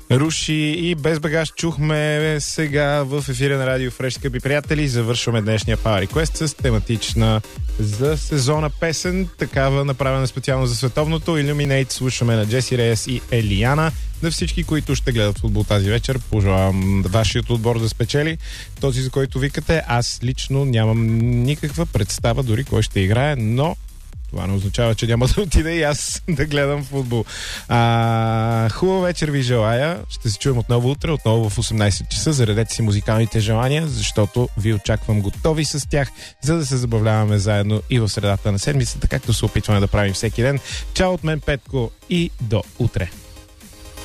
Руши и Без багаж чухме сега в ефира на Радио Фреш, скъпи приятели. Завършваме днешния Power Request с тематична за сезона песен, такава направена специално за световното. Illuminate слушаме на Джеси Рейс и Елияна. На всички, които ще гледат футбол тази вечер, пожелавам вашият отбор да спечели. Този, за който викате, аз лично нямам никаква представа дори кой ще играе, но това не означава, че няма да отида и аз да гледам футбол. Хубава вечер ви желая. Ще се чуем отново утре, отново в 18 часа. Заредете си музикалните желания, защото ви очаквам готови с тях, за да се забавляваме заедно и в средата на седмицата, както се опитваме да правим всеки ден. Чао от мен, Петко, и до утре.